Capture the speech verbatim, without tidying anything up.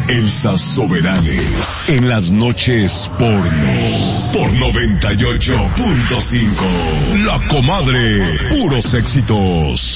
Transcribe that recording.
Elsa Soberanes en las noches porno por noventa y ocho punto cinco. La Comadre, puros éxitos.